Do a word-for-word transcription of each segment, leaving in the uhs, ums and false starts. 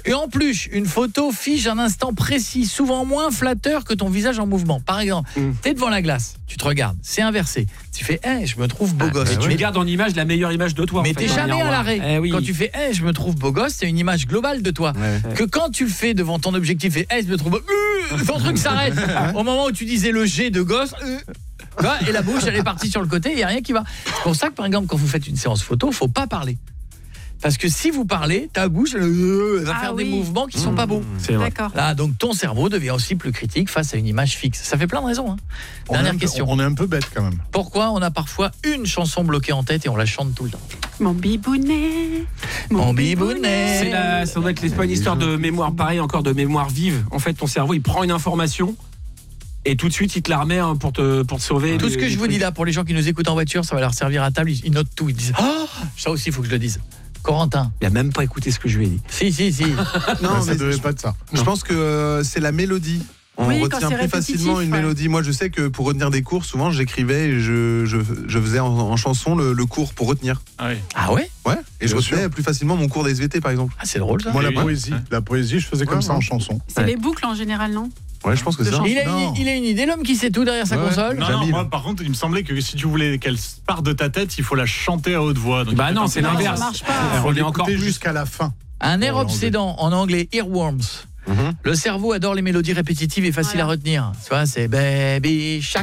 Et en plus, une photo fige un instant précis, souvent moins flatteur que ton visage en mouvement. Par exemple, mm. tu es devant la glace, tu te regardes, c'est inversé. Tu fais hey, je me trouve beau ah, gosse. Et tu mais... gardes en image la meilleure image de toi. Mais en fait, t'es jamais à l'arrêt. Eh oui. Quand tu fais hey, je me trouve beau gosse, c'est une image globale de toi. Ouais. Que quand tu le fais devant ton objectif et hey, je me trouve beau, euh, ton truc s'arrête. Au moment où tu disais le G de gosse, euh, et la bouche elle est partie sur le côté, il y a rien qui va. C'est pour ça que par exemple quand vous faites une séance photo, faut pas parler. Parce que si vous parlez, ta bouche elle, elle va ah faire oui. des mouvements qui sont mmh, pas beaux. C'est vrai. D'accord. Là, donc ton cerveau devient aussi plus critique face à une image fixe. Ça fait plein de raisons. Hein. Dernière on question. Peu, on est un peu bête quand même. Pourquoi on a parfois une chanson bloquée en tête et on la chante tout le temps? Mon bibounet, mon, mon bibounet. C'est la, ça doit être c'est pas une histoire de mémoire, pareil encore de mémoire vive. En fait, ton cerveau il prend une information. Et tout de suite, il te la remet hein, pour, te, pour te sauver. Tout les, ce que je vous trucs. dis là, pour les gens qui nous écoutent en voiture, ça va leur servir à table. Ils notent tout. Ils disent ah, ça aussi, il faut que je le dise. Corentin. Il a même pas écouté ce que je lui ai dit. Si, si, si. non, mais ça devait pas être ça. Je pense que euh, c'est la mélodie. On oui, retient plus facilement une ouais. mélodie. Moi, je sais que pour retenir des cours, souvent, j'écrivais et je, je, je faisais en, en chanson le, le cours pour retenir. Ah, oui. ah ouais Ouais. Et Bien je retenais sûr. plus facilement mon cours d'S V T, par exemple. Ah, c'est drôle, ça. Moi, la oui, poésie, ouais. la poésie, je faisais ouais, comme ouais. ça en chanson. C'est ouais. les boucles en général, non? Ouais, je pense que c'est ça. Il a, une, il a une idée, l'homme qui sait tout derrière sa ouais. console. Non, non, moi, par contre, il me semblait que si tu voulais qu'elle parte de ta tête, il faut la chanter à haute voix. Donc bah non, c'est l'inverse. Ça marche pas. Il faut l'écouter jusqu'à la fin. Un air obsédant, en anglais, earworms. Mm-hmm. Le cerveau adore les mélodies répétitives et faciles voilà. à retenir. Tu vois, c'est baby shark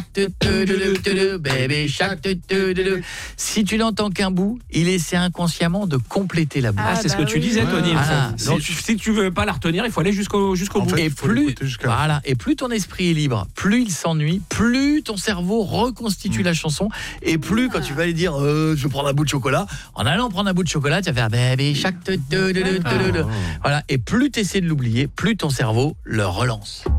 baby shark. Si tu n'entends qu'un bout, il essaie inconsciemment de compléter la boucle. Ah, c'est bah ce que oui. tu disais, Tony. Ah, si, donc, si tu veux pas la retenir, il faut aller jusqu'au jusqu'au bout. Fait, et plus voilà, et plus ton esprit est libre, plus il s'ennuie, plus ton cerveau reconstitue mmh. la chanson et plus quand tu vas aller dire euh, je vais prendre un bout de chocolat, en allant prendre un bout de chocolat, tu vas faire baby shark. Voilà, et plus tu essaies de l'oublier, plus ton cerveau le relance.